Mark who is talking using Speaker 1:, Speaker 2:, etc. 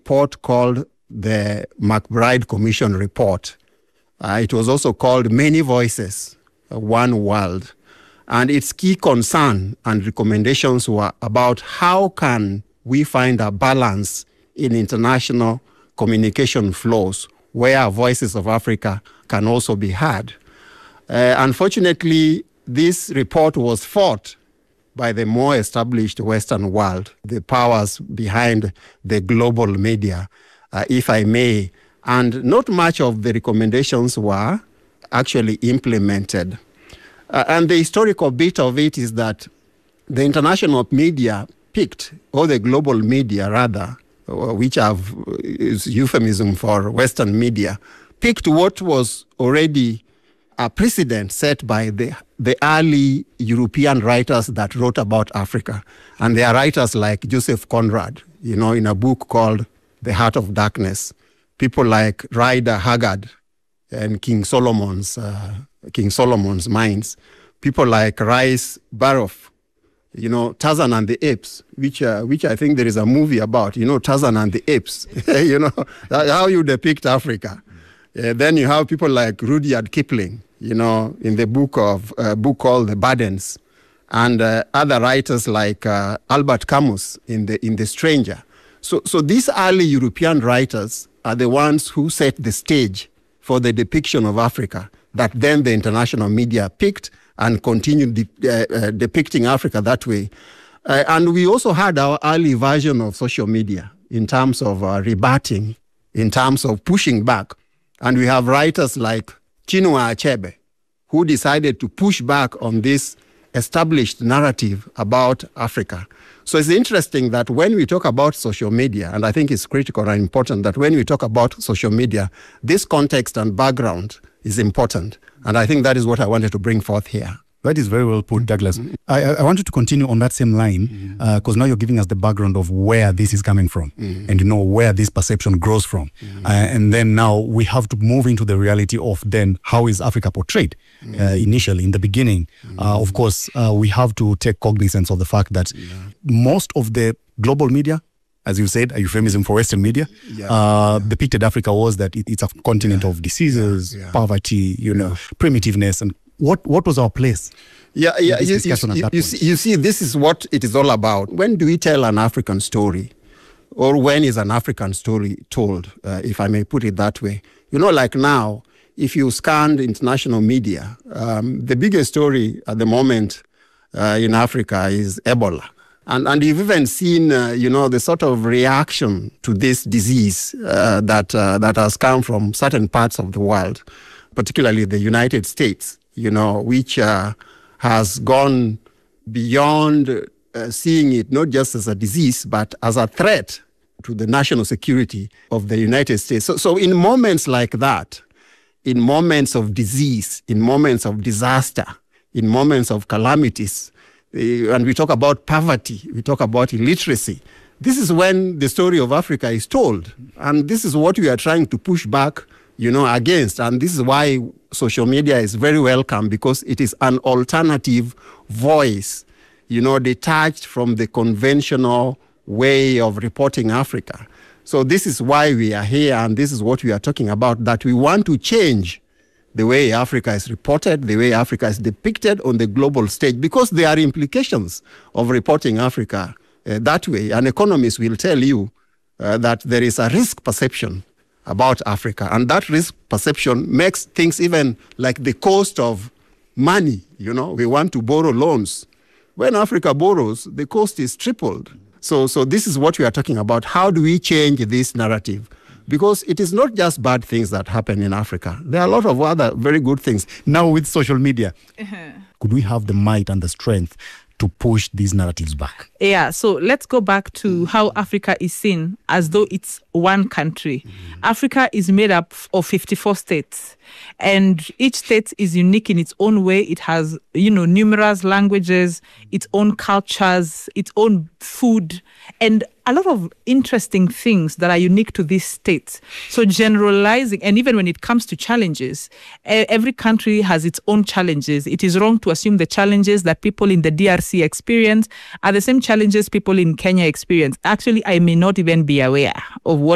Speaker 1: report called the McBride Commission Report. It was also called Many Voices, One World. And its key concern and recommendations were about how can we find a balance in international communication flows where voices of Africa can also be heard. Unfortunately, this report was fought by the more established Western world, the powers behind the global media, if I may. And not much of the recommendations were actually implemented. And the historical bit of it is that the international media picked, or the global media rather, which is euphemism for Western media, picked what was already a precedent set by the early European writers that wrote about Africa. And they are writers like Joseph Conrad, in a book called The Heart of Darkness. People like Rider Haggard and King Solomon's Mines. People like Rice Baroff, Tarzan and the Apes, which I think there is a movie about, Tarzan and the Apes, how you depict Africa. Then you have people like Rudyard Kipling, in the book called The Burdens, and other writers like Albert Camus in The Stranger. So these early European writers are the ones who set the stage for the depiction of Africa that then the international media picked and continued depicting Africa that way. And we also had our early version of social media in terms of rebutting, in terms of pushing back. And we have writers like Chinua Achebe, who decided to push back on this established narrative about Africa. So it's interesting that when we talk about social media, and I think it's critical and important that when we talk about social media, this context and background is important. And I think that is what I wanted to bring forth here.
Speaker 2: That is very well put, Douglas. Mm-hmm. I wanted to continue on that same line because now you're giving us the background of where this is coming from and where this perception grows from. And then now we have to move into the reality of then how is Africa portrayed initially, in the beginning. Of course, we have to take cognizance of the fact that most of the global media, as you said, a euphemism for Western media, depicted Africa was that it's a continent of diseases, poverty, primitiveness, and what was our place?
Speaker 1: You see, this is what it is all about. When do we tell an African story? Or when is an African story told, if I may put it that way? Like now, if you scan the international media, the biggest story at the moment in Africa is Ebola. And you've even seen, the sort of reaction to this disease that has come from certain parts of the world, particularly the United States, which has gone beyond seeing it not just as a disease, but as a threat to the national security of the United States. So in moments like that, in moments of disease, in moments of disaster, in moments of calamities, and we talk about poverty, we talk about illiteracy, this is when the story of Africa is told. And this is what we are trying to push back against. And this is why social media is very welcome, because it is an alternative voice, detached from the conventional way of reporting Africa. So this is why we are here, and this is what we are talking about, that we want to change the way Africa is reported, the way Africa is depicted on the global stage, because there are implications of reporting Africa that way. And economists will tell you that there is a risk perception about Africa. And that risk perception makes things even like the cost of money. We want to borrow loans. When Africa borrows, the cost is tripled. So this is what we are talking about. How do we change this narrative? Because it is not just bad things that happen in Africa. There are a lot of other very good things.
Speaker 2: Now with social media, could we have the might and the strength to push these narratives back?
Speaker 3: Yeah, so let's go back to how Africa is seen as though it's one country. Africa is made up of 54 states, and each state is unique in its own way. It has, numerous languages, its own cultures, its own food, and a lot of interesting things that are unique to these states. So generalizing, and even when it comes to challenges, every country has its own challenges. It is wrong to assume the challenges that people in the DRC experience are the same challenges people in Kenya experience. Actually, I may not even be aware of what